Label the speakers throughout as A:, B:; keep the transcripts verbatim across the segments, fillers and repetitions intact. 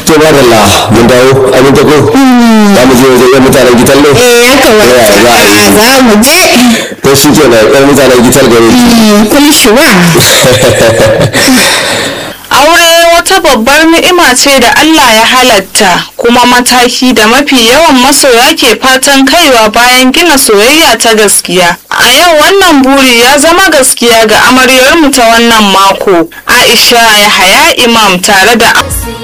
A: to ba da la mun dawo abin ta ko za mu je wajen mutanen gitar ne
B: eh ya kamata za mu je
A: to shi ke da yan mutanen gitar gare ki
B: kun shi ba
C: Aure wata babbar ni'ima ce da Allah ya halatta kuma mataki da mafi yawan masoya ke fatan kaiwa bayan gina soyayya ta gaskiya. A yau wannan buri ya zama gaskiya ga amaryarmu ta wannan mako, Aisha Yahaya Imam tare da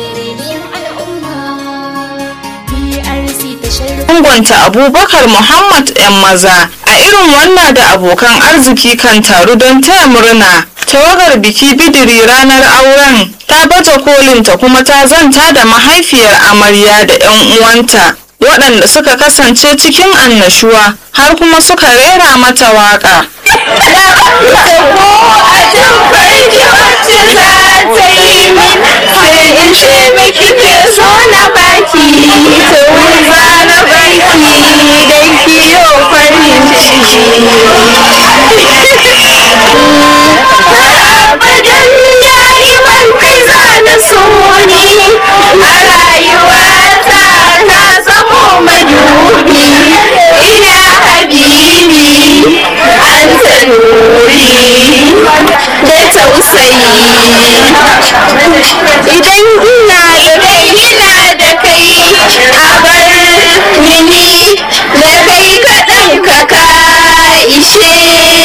C: angonta Abubakar Muhammad ‘yan maza. A irin wannan da abokan arziki kan taru don taya murna. Tawagar biki bidiri ranar auren ta baje kolinta kuma ta zanta da mahaifiyar amarya da 'yan uwanta waɗanda suka kasance cikin annashuwa har kuma suka rera mata waƙa.
B: Idan ina da kai ina da kai a bar mini da kai kaɗan ka ka ishe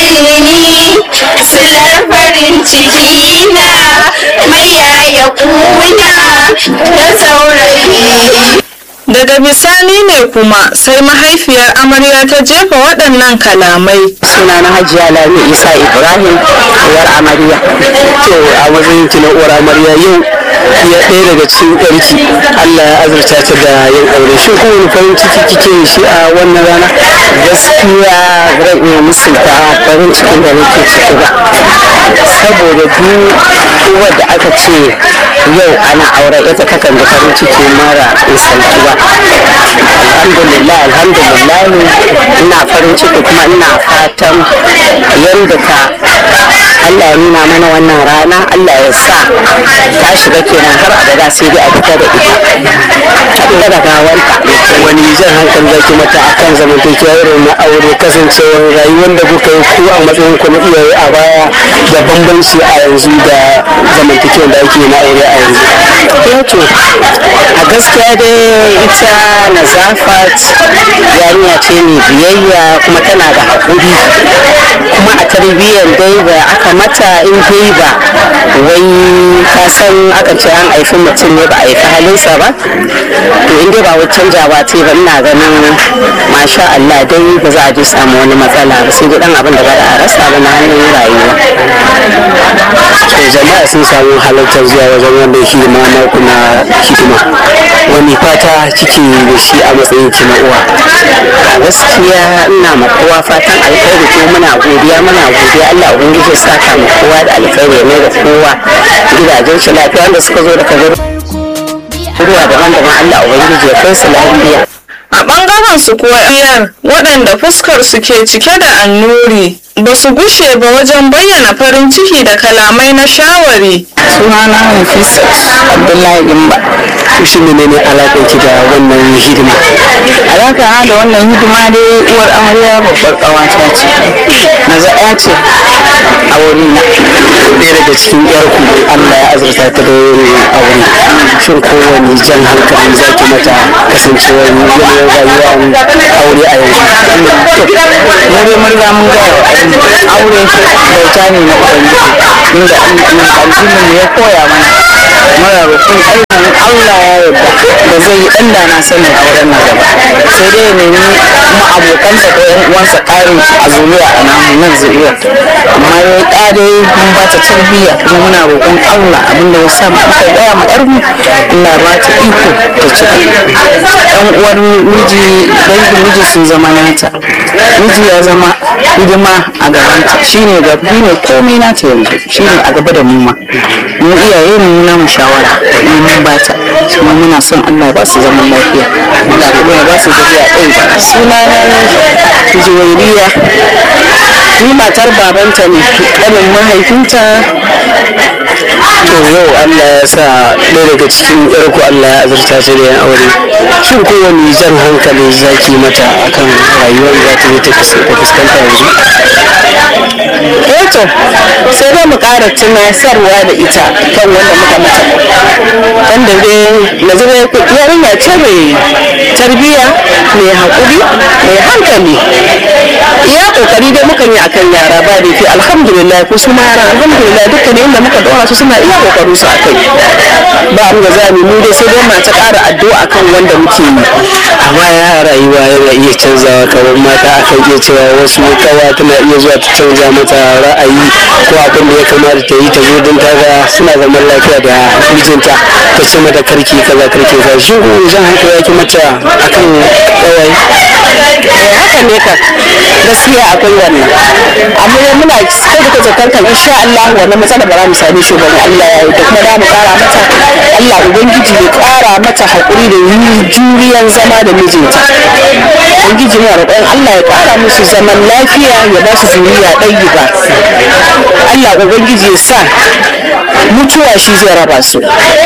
B: ni silar farin ciki na mai yaya kuna da saurayi.
C: Daga bisani ne kuma sai mahaifiyar amarya ta jefa waɗannan kalamai.
D: Suna na Hajiya Lami Isa Ibrahim, uwar amarya. To a matsayin ki na uwar amarya yau ya ɗaya daga cikin ɗarki Allah ya azurta ta da yin aure. Shin ko wani farin ciki kike yi shi a wannan rana? Gaskiya zan iya misalta farin cikin da nake ciki ba. Saboda duk uwar da aka ce yau ana aure ita takan da farin ciki mara misaltu ba. Alhamdulillah alhamdulillah ina farin ciki kuma ina fatan yadda ka Allah ya nuna mana wannan rana Allah ya sa ta shiga kenan har abada sai dai a fita da ita a fita da gawanta. Wani jan hankali zaki mata akan zamantakewa irin na aure kasancewar rayuwar da kuka yi ku a matsayin ku na iyaye a baya da bambanci a yanzu da zamantakewar da ake na aure a yanzu. Yato a gaskiya dai ita Nazafat yarinya ce mai biyayya kuma tana da haƙuri kuma a tarbiyyar dai da aka mata in dai ba wai ka san aka ce an haifi mutum ne ba a haifi halinsa ba to in dai ba wai canjawa ce ba ina ganin masha Allah dai ba za a je samu wani matsala ba sai dai dan abin da ba a rasa ba na hannun rayuwa. To jama'a sun samu halartar zuwa wajen wanda hidima na kuna hidima wani fata kike da shi a matsayin ki na uwa? A gaskiya ina ma kowa fatan alkhairi ko muna godiya muna godiya Allah ubangiji ya saka mu kowa da alkhairi ne da kowa gidajen shi lafiya wanda suka zo daga garuruwa daban-daban Allah ubangiji ya kai su lafiya.
C: A ɓangaren su kuwa iyar waɗanda fuskar su ke cike da annuri ba su gushe ba wajen bayyana farin ciki da kalamai na shawari.
D: Sunana Nafisa Abdullahi Gimba.
A: Shi ne ne alaƙar ki da wannan hidima?
D: Alaƙa da wannan hidima dai uwar amarya babbar ƙawata ce. Naza'a ce a wurina.
A: Ɗaya daga cikin ƴarku Allah ya azurta ta da yin aure. Shin kowane jan hankali za ki mata kasancewar yanayin rayuwar aure a yanzu?
D: Mu dai mun riga mun gaya wa aure bauta ne na Ubangiji. Inda addinin mu ya koya mana. Muna roƙon ainihin Allah ya yarda da zai yi ɗan da na sanin auren nan gaba. Sai dai nemi kuma abokansa ko ƴan uwansa ƙarin a zuriya a namu nan zuriya. Amma ya ƙare mun ba ta tarbiyya kuma muna roƙon Allah abinda ya sa mu aka gaya ma ƴar mu Allah ba ta iko ta cika. Ɗan uwar miji dangin miji sun zama nata. Miji ya zama hidima a gabanta shine gaba ne komai nata yanzu shine a gaba da mu ma. Mu iyaye mu na mu shawara mun ba ta kuma muna son Allah ba su zaman lafiya Allah kuma ya ba su tafiya ɗaya. Suna na Juwairiya ni matar babanta ne ƙanin mahaifinta
A: to yau Allah ya sa ɗaya daga cikin ƴarku Allah ya azurta ta da yan aure shin kowane jan hankali zaki mata akan rayuwar za ta yi ta fuskanta yanzu?
D: eh to sai dai mu ƙara tunasarwa da ita kan wanda muka mata wanda dai yanzu dai yarinya ce mai tarbiyya mai haƙuri mai hankali iya ƙoƙari dai mukan yi akan yara ba da fi alhamdulillah ko su ma yara alhamdulillah dukkanin inda muka ɗora su suna iya ƙoƙarin su akai ba mu ga zami mu dai sai dai ma ta ƙara addu'a kan wanda muke yi
A: amma ya rayuwa yana iya canzawa kamar mata akan iya cewa wasu kawa tana iya zuwa ta canza mata ra'ayi ko abin da ya kamata ta yi ta zo don ta ga suna zaman lafiya da mijinta ta ce mata karki kaza karki kaza shin ko zan haka yaki mata akan kawai
D: haka ne ka gaskiya akwai wannan amma dai muna kai da kaje kankan insha Allah wannan matsala ba za mu same shi ba Allah ya yi da kuma za mu kara mata Allah ubangiji ya kara mata hakuri da juriyan zama da mijinta ubangiji ya roƙon Allah ya kara musu zaman lafiya ya ba su zuriya ɗayi ba Allah ubangiji ya sa mutuwa shi zai raba su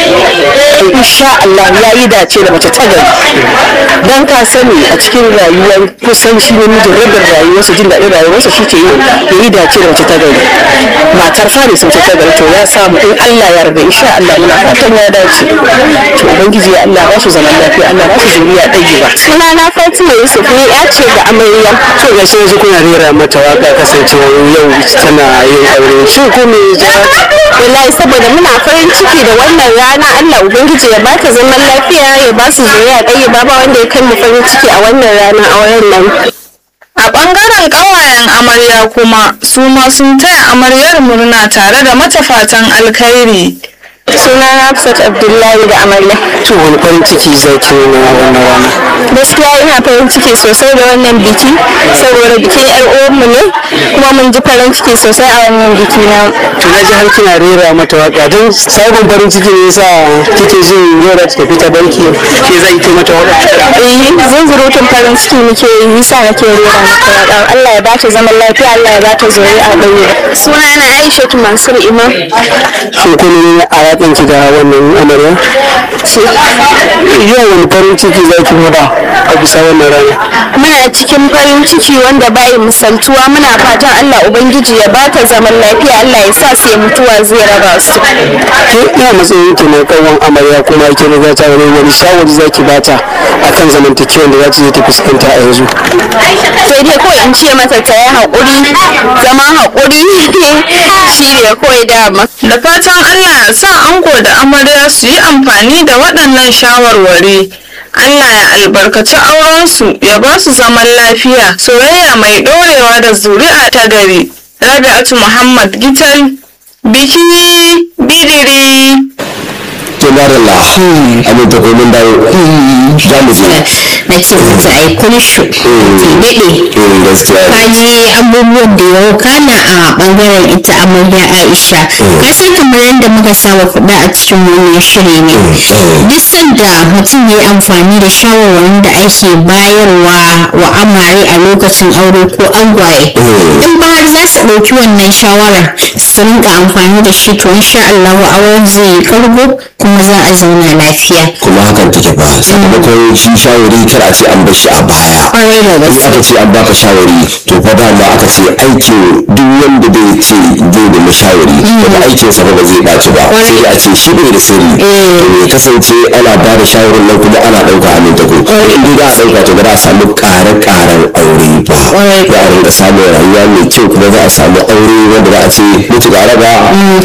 D: to insha Allah ya yi dace da mace ta gari dan ka sani a cikin rayuwar kusan shi ne mijin rabin rayuwarsa jin daɗin rayuwarsa shi ke yi ya yi dace da mace ta gari matar fari sun ce ta gari to ya samu in Allah ya yarda insha Allah muna fatan ya dace to ubangiji Allah ba su zaman lafiya Allah ba su zuriya ɗaya ba
B: suna na Fatima Yusuf ne ya ce ga amarya
A: to ga shi yanzu kuna rera mata waka kasancewa yau tana yin aure shin ko me ya
B: wallahi saboda muna farin ciki da wannan rana Allah ubangiji ya bata zaman lafiya ya ba su zuriya ɗaya ba ba wanda ya kai mu farin ciki a wannan rana auren nan.
C: A ɓangaren ƙawayen amarya kuma su ma sun taya amaryar murna tare da mata fatan alkhairi.
B: Suna na Hafsat Abdullahi da amarya.
A: to wani farin ciki zaki nuna wannan rana?
B: Gaskiya ina farin ciki sosai da wannan biki saboda bikin yar uwanmu ne kuma mun ji farin ciki sosai a wannan biki na.
A: to na ji har kina rera mata waka don sabon farin ciki ne yasa kike jin yau da ta fita banki ke zai yi mata waka?
B: Eh zunzurutun farin ciki muke yi yasa nake rera mata waka. Allah ya ba ta zaman lafiya Allah ya ba ta zuri'a ɗaya. Suna na Aisha Mansur Imam.
A: shin kun ne a yakin ki da wannan amarya? yau wani farin ciki zaki nuna a bisa wannan rana?
B: Muna cikin farin ciki wanda bai misaltuwa muna fatan Allah ubangiji ya ba ta zaman lafiya Allah ya sa sai mutuwa zai raba su.
A: ke ina matsayin ki na kawon amarya kuma ki riga ta wani wani shawari zaki bata akan zamantakewan da za ta je ta fuskanta a yanzu?
B: Sai dai kawai in ce mata ta yi haƙuri zama haƙuri shi ne kawai dama.
C: Da fatan Allah ya sa ango da amarya su yi amfani da waɗannan shawarwari. Allah ya albarkaci aurensu ya ba su zaman lafiya, soyayya mai ɗorewa da zuri'a ta gari. Rabi'atu Muhammad Gital, biki bidiri.
E: Tumarala, abin da kuma dawo za mu je.
F: Na ce mata ai kun shi daɗe ka ji abubuwan da ya kana a ɓangaren ita amarya Aisha ka san kamar yadda muka saba faɗa a cikin wannan shiri ne duk sanda mutum ya yi amfani da shawarwarin da ake bayarwa wa amare a lokacin aure ko angwaye in ba har za su ɗauki wannan shawarar su rinka amfani da shi to insha Allah auren zai yi kargo kuma za a zauna lafiya.
E: Kuma hakan take ba sakamakon shi shawari kar a ce an bar shi a baya.
F: Kwarai da gaske.
E: Aka ce an baka shawari to fa dama aka ce aikin duk wanda bai ce zai da mashawari daga aikin sa ba zai baci ba sai a ce shi bai da sirri to ya kasance ana ba da shawarin nan kuma ana ɗauka hannun ta ko in dai za a ɗauka to ba za a samu ƙare-ƙaren aure ba za a rinka samun rayuwa mai kyau kuma za a samu aure wanda za a ce mutu ga raba